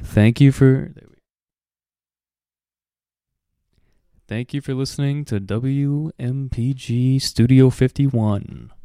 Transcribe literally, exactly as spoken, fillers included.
Thank you for thank you for listening to W M P G Studio fifty-one.